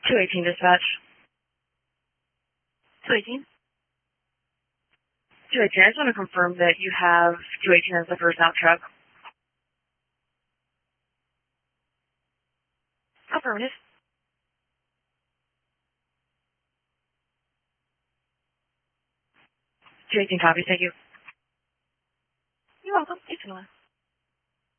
218 dispatch. 218? 218, I just want to confirm that you have 218 as the first out truck. Affirmative. 218 copies, thank you. You're welcome. Thanks, Noah.